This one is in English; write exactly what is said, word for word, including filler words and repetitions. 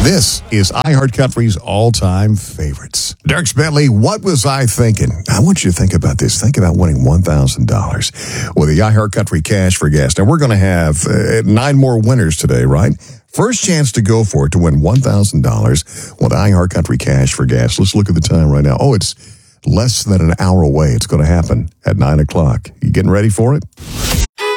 This is iHeartCountry's all-time favorites. Dirks Bentley, what was I thinking? I want you to think about this. Think about winning one thousand dollars with the iHeartCountry Cash for Gas. Now, we're going to have uh, nine more winners today, right? First chance to go for it to win one thousand dollars with iHeartCountry Cash for Gas. Let's look at the time right now. Oh, it's less than an hour away. It's going to happen at nine o'clock. You getting ready for it?